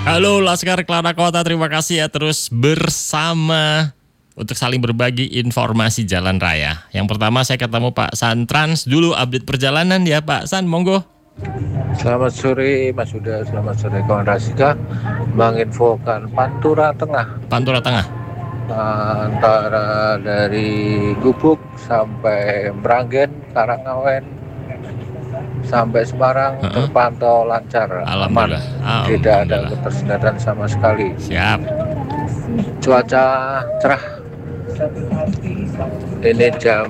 Halo Laskar Kelana Kota, terima kasih ya terus bersama untuk saling berbagi informasi jalan raya. Yang pertama saya ketemu Pak San Trans dulu, update perjalanan ya Pak San, monggo. Selamat sore Mas Huda, selamat sore kawan Rasika. Menginfokan Pantura Tengah, Pantura Tengah. antara dari Gubuk sampai Meranggen, Karangawen sampai Semarang terpantau lancar, aman, tidak ada ketersendatan sama sekali. Siap. Cuaca cerah. Ini jam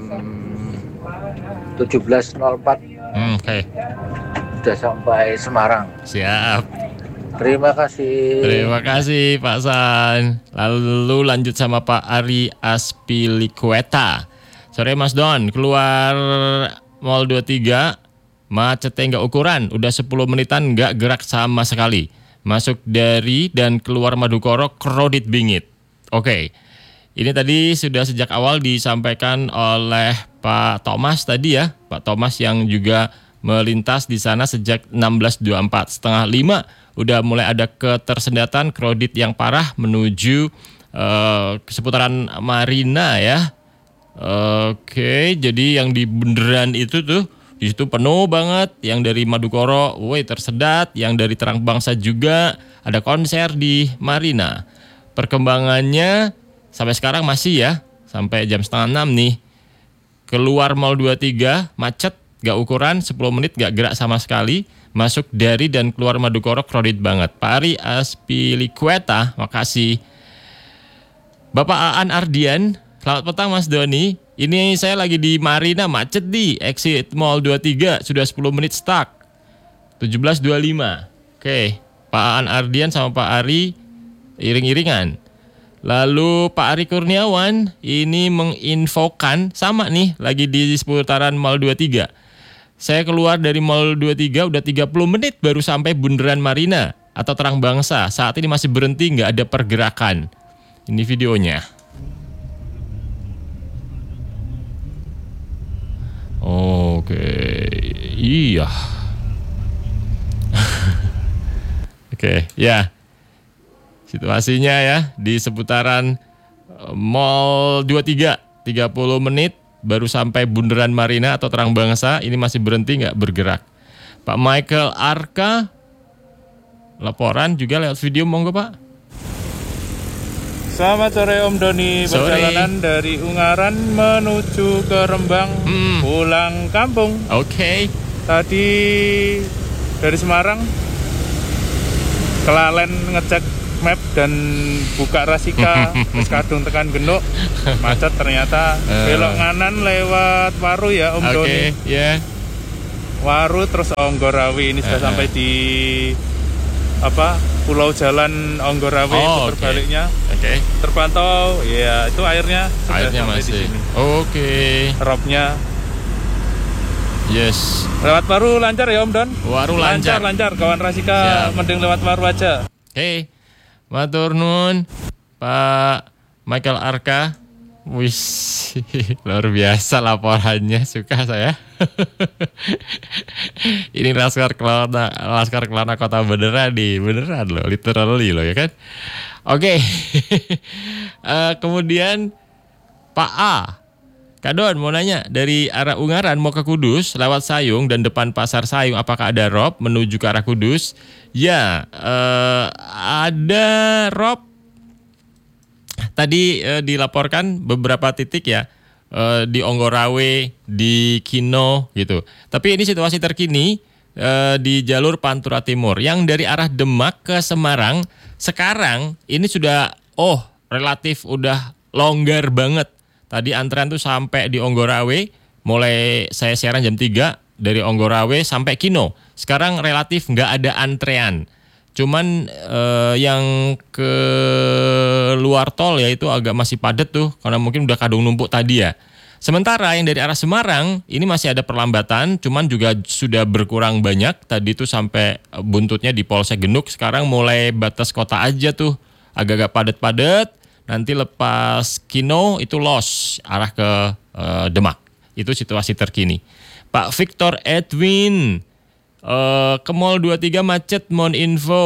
17.04. Oke. Sudah sampai Semarang. Siap. Terima kasih. Terima kasih Pak San. Lalu lanjut sama Pak Ari Aspilicueta. Sore Mas Don, keluar Mall 23, macetnya nggak ukuran, udah 10 menitan nggak gerak sama sekali. Masuk dari dan keluar Madukoro, crowded bingit. Oke, ini tadi sudah sejak awal disampaikan oleh Pak Thomas tadi ya. Pak Thomas yang juga melintas di sana sejak 16.24, setengah 5 udah mulai ada ketersendatan, crowded yang parah menuju ke seputaran Marina ya. Oke, jadi yang di bundaran itu tuh di situ penuh banget. Yang dari Madukoro, tersedat. Yang dari Terang Bangsa juga ada konser di Marina. Perkembangannya sampai sekarang masih ya, sampai jam setengah 6 nih. Keluar Mall 23 macet, gak ukuran, 10 menit gak gerak sama sekali. Masuk dari dan keluar Madukoro crowded banget. Pak Ari Aspilicueta, makasih. Bapak Aan Ardian, selamat petang Mas Doni. Ini saya lagi di Marina, macet di exit Mall 23, sudah 10 menit stuck. 17.25. Oke, Pak Aan Ardian sama Pak Ari iring-iringan. Lalu Pak Ari Kurniawan ini menginfokan sama nih, lagi di seputaran Mall 23. Saya keluar dari Mall 23 udah 30 menit baru sampai bundaran Marina atau Terang Bangsa. Saat ini masih berhenti, nggak ada pergerakan. Ini videonya. Oke, iya. Oke, ya. Situasinya ya di seputaran Mall 23, 30 menit baru sampai bundaran Marina atau Terang Bangsa. Ini masih berhenti, nggak bergerak. Pak Michael Arka, laporan juga lewat video, monggo Pak. Selamat sore Om Doni, perjalanan dari Ungaran menuju ke Rembang, pulang kampung. Oke. Tadi dari Semarang, kelalen ngecek map dan buka Rasika, terus kadung tekan genuk, macet ternyata. Belok kanan lewat Waru ya Om Doni. Yeah. Waru terus Onggorawi, ini sudah sampai di Pulau Jalan Onggorawi, putar baliknya. Terpantau, ya itu airnya masih di sini. Ropnya. Yes. Lewat Waru lancar ya Om Don? Waru lancar. Kawan Rasika mending lewat Waru aja. Matur nuwun Pak Michael Arka. Wis, luar biasa laporannya, suka saya. Ini Laskar Kelana Kota beneran loh, literally loh ya kan. Oke. Kemudian Pak A, Kak Don mau nanya, dari arah Ungaran mau ke Kudus lewat Sayung dan depan Pasar Sayung, apakah ada rob menuju ke arah Kudus? Ya, ada rob. Tadi dilaporkan beberapa titik ya, di Onggorawe, di Kino gitu. Tapi ini situasi terkini di jalur Pantura Timur yang dari arah Demak ke Semarang sekarang ini sudah relatif udah longgar banget. Tadi antrean tuh sampai di Onggorawe, mulai saya siaran jam 3 dari Onggorawe sampai Kino. Sekarang relatif nggak ada antrean. Cuman yang ke luar tol ya itu agak masih padat tuh, karena mungkin udah kadung numpuk tadi ya. Sementara yang dari arah Semarang ini masih ada perlambatan, cuman juga sudah berkurang banyak. Tadi tuh sampai buntutnya di Polsek Genuk, sekarang mulai batas kota aja tuh agak-agak padat-padat. Nanti lepas Kino itu los arah ke Demak. Itu situasi terkini. Pak Victor Edwin, ke Mall 23 macet, mohon info.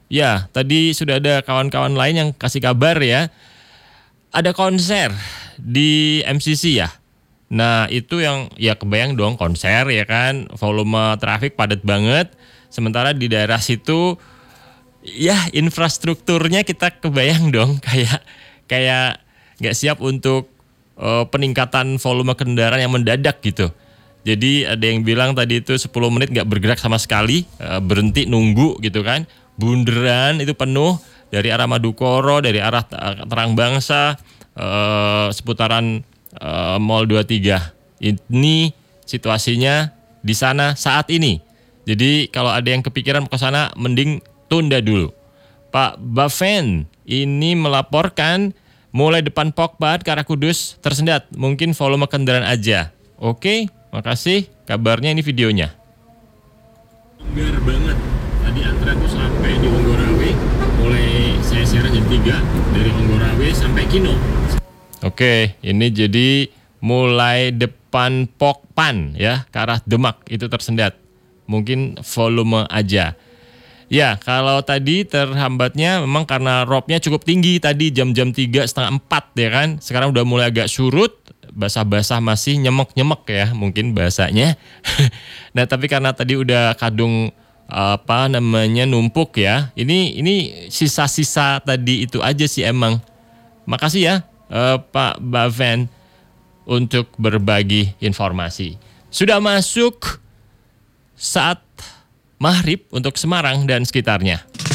Ya, tadi sudah ada kawan-kawan lain yang kasih kabar ya. Ada konser di MCC ya. Nah, itu yang ya kebayang dong konser ya kan. Volume traffic padat banget. Sementara di daerah situ ya infrastrukturnya kita kebayang dong kayak nggak siap untuk peningkatan volume kendaraan yang mendadak gitu. Jadi ada yang bilang tadi itu 10 menit nggak bergerak sama sekali, berhenti nunggu gitu kan. Bundaran itu penuh dari arah Madukoro, dari arah Terang Bangsa, seputaran Mall 23. Ini situasinya di sana saat ini. Jadi kalau ada yang kepikiran ke sana, mending tunda dulu. Pak Baven ini melaporkan mulai depan Pokpad ke arah Kudus tersendat. Mungkin volume kendaraan aja. Oke, makasih. Kabarnya ini videonya. Longgar banget. Tadi antrean tuh sampai di Onggorawe, mulai saya share jam 3 dari Onggorawe sampai Kino. Oke, ini jadi mulai depan Pokpan ya, ke arah Demak itu tersendat. Mungkin volume aja. Ya, kalau tadi terhambatnya memang karena robnya cukup tinggi tadi jam-jam 3:30 ya kan. Sekarang udah mulai agak surut, basah-basah masih nyemek-nyemek ya mungkin bahasanya. Nah, tapi karena tadi udah kadung numpuk ya. Ini sisa-sisa tadi itu aja sih emang. Makasih ya Pak Baven untuk berbagi informasi. Sudah masuk saat maghrib untuk Semarang dan sekitarnya.